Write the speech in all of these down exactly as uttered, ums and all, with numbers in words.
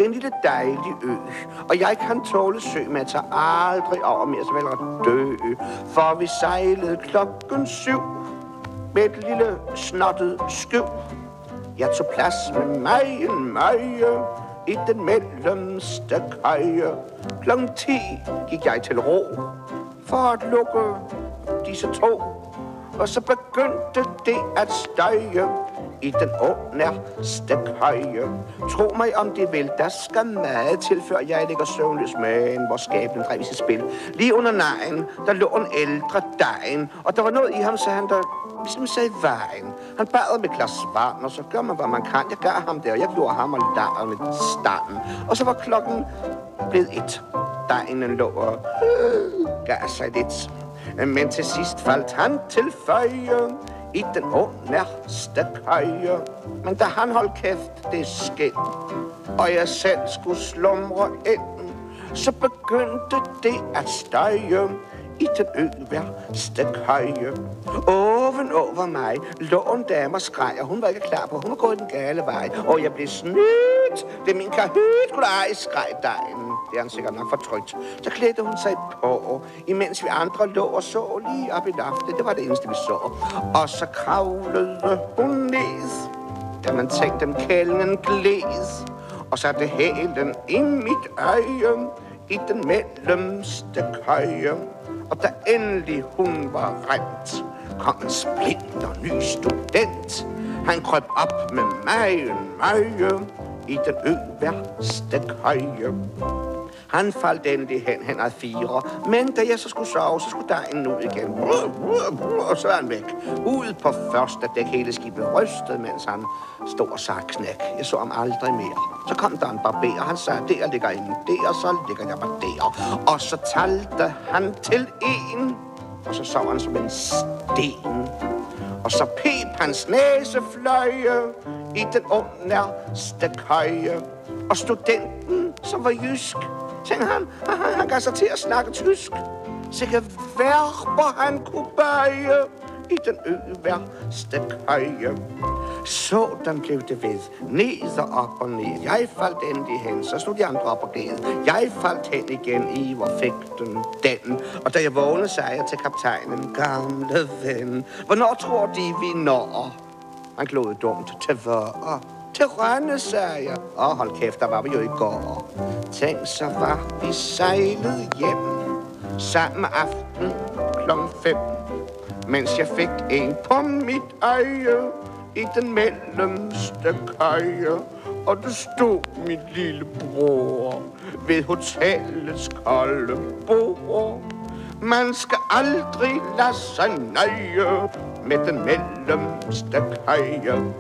Det er en lille dejlig ø, og jeg kan tåle sø, men jeg tager aldrig over mere, så vel at dø. For vi sejlede klokken syv med et lille snottet skøv. Jeg tog plads med mig en møje i den mellemste køje. Klokken ti gik jeg til ro for at lukke disse to. Og så begyndte det at støje i den underste køje. Tro mig om det vil, der skal meget til, før jeg ligger søvnløs, men hvor skæbnen drev i sit spil. Lige under nejen, der lå en ældre dejen, og der var noget i ham, så han der ligesom sagde i vejen. Han bad med et glas vand, og så gør man, hvad man kan. Jeg gav ham det, og jeg gjorde ham og lader med standen. Og så var klokken blevet et. Dejen lå og gav sig lidt. Men til sidst faldt han til føje i den underste køje. Men da han holdt kæft, det skæld, og jeg selv skulle slumre ind, så begyndte det at støje i den øverste køje. Oven over mig lå en dame og skreg, og hun var ikke klar på, hun var gået den gale vej. Og jeg blev snydt. Det er min kahyt, kunne ej, skreg dejen. Det er han sikkert nok fortrykt. Så klædte hun sig på, imens vi andre lå og så lige op i loftet. Det var det eneste, vi så. Og så kravlede hun ned, da man tænkte dem kælden glæs, og satte hælen i mit øje i den mellemste køje. Og da endelig hun var rent, kom en splinter ny student. Han krøb op med magen møje i den øverste køje. Han faldt endelig hen, hen ad fire, men da jeg så skulle sove, så skulle dejen ud igen. Og så var han væk. Ud på første dæk, hele skibet rystede, mens han stod og sagde knæk. Jeg så ham aldrig mere. Så kom der en barber, han sagde, der ligger en der, og så ligger jeg bare der. Og så talte han til en, og så sov han som en sten. Og så pep hans næsefløje i den underste køje. Og studenten, som var jysk, tænkte han, han, han gav sig til at snakke tysk. Sikke verber han kunne bøje i den øverste køje. Sådan blev det ved, ned og op og ned. Jeg faldt endelig hen, så stod de andre op og gled. Jeg faldt hen igen i, hvor fik den den. Og da jeg vågnede, sagde jeg til kaptajnen, gamle ven, hvornår tror de, vi når? Han glodede dumt til hvor? Til Rønne, sagde jeg. Åh, hold kæft, der var vi jo i går. Tænk, så var vi sejlet hjem samme aften klokken fem, mens jeg fik en på mit øje i den mellemste køje. Og der stod min lille bror ved hotellets kolde bord. Man skal aldrig lade sig nøje med den mellemste køje.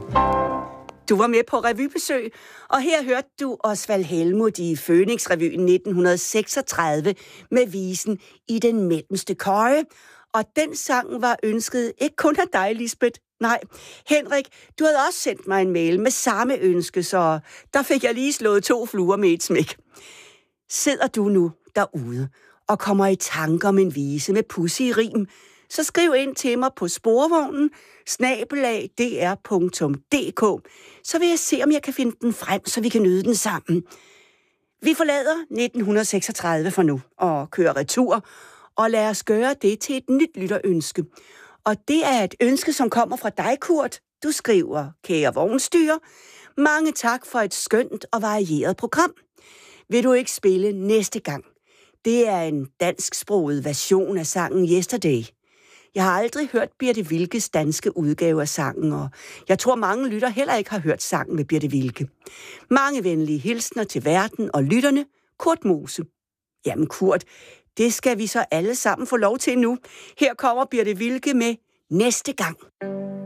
Du var med på revybesøg, og her hørte du Osvald Helmuth i Fønix-revyen nitten seksogtredive med visen I den mellemste køje. Og den sang var ønsket ikke kun af dig, Lisbeth. Nej, Henrik, du havde også sendt mig en mail med samme ønske, så der fik jeg lige slået to fluer med et smæk. Sidder du nu derude og kommer i tanker om en vise med pudsige rim, så skriv ind til mig på sporvognen snabel-a d r punktum d k, så vil jeg se, om jeg kan finde den frem, så vi kan nyde den sammen. Vi forlader nitten seksogtredive for nu og kører retur, og lad os gøre det til et nyt lytterønske. Og det er et ønske, som kommer fra dig, Kurt. Du skriver, kære vognstyre, mange tak for et skønt og varieret program. Vil du ikke spille næste gang? Det er en dansksproget version af sangen Yesterday. Jeg har aldrig hørt Birte Wilkes danske udgave af sangen, og jeg tror, mange lytter heller ikke har hørt sangen med Birte Wilke. Mange venlige hilsner til verden og lytterne, Kurt Mose. Jamen Kurt, det skal vi så alle sammen få lov til nu. Her kommer Birte Wilke med Næste gang.